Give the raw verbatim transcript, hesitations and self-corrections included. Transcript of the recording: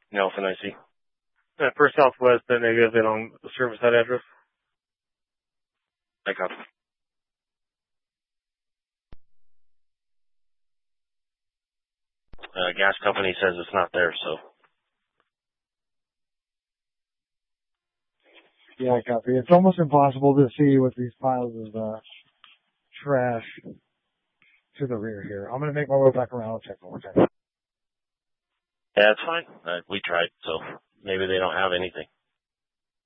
Nelson, I see. Uh, for Southwest, then maybe a bit on the service side address. I copy. Uh, gas company says it's not there, so. Yeah, I copy. It's almost impossible to see with these piles of uh, trash to the rear here. I'm going to make my way back around and check one more time. Yeah, it's fine. Uh, we tried, so maybe they don't have anything.